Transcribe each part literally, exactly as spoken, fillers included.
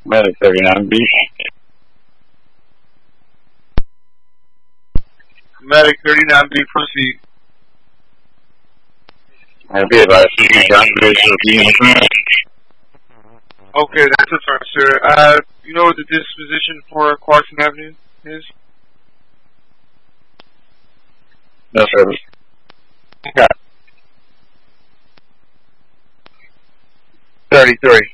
Medic thirty-nine B. Medic thirty-nine B, proceed. I'll be about to see John Bishop. Okay, that's a firm, sir. Uh, you know what the disposition for Clarkson Avenue is? No service. Okay. thirty-three.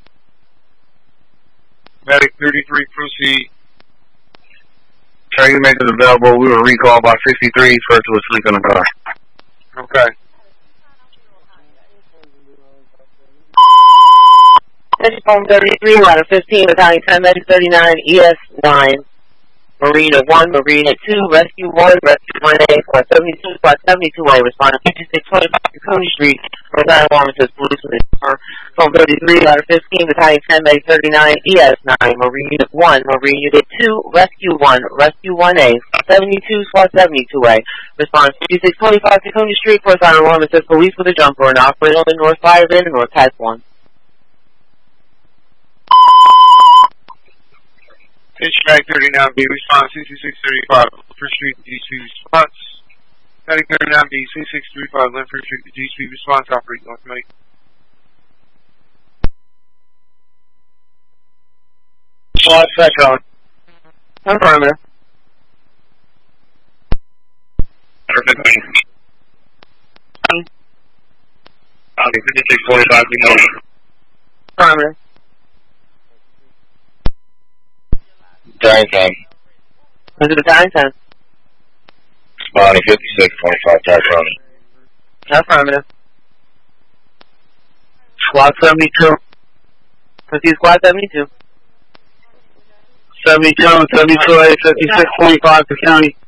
Medic thirty-three, proceed. Trying to make it available. We were recalled by sixty-three. First was asleep in the car. Okay. Medic phone thirty-three, ladder fifteen, battalion ten, medic thirty-nine, E S nine, Marina one, Marina two, rescue one, rescue one A, squad seventy-two, squad seventy-two A, responding fifty-six twenty-five to Coney Street, Rhode Island Alarm says police with the phone thirty-three, ladder fifteen, battalion ten, medic thirty-nine, E S nine, Marina one, Marina two, rescue one, rescue one A, seventy-two, squad seventy-two A, responds fifty-six twenty-five to Coney Street, Rhode Island Alarm says police with a jumper and operate on the north fire bin and north type one. H-Mag thirty-nine B, response sixty-six thirty-five, Linford Street, G C response. Medic thirty-nine B, sixty-six thirty-five, Linford Street, G C response, operate North Medic. Squad second. Affirmative. Okay, fifty-six forty-five, Affirmative. Giant ten. Was it battalion ten? Spawning fifty-six twenty-five, Tyrone. Affirmative. Squad seventy-two. Proceed squad seventy-two. seventy-two, seventy-two A, fifty-six twenty-five to county.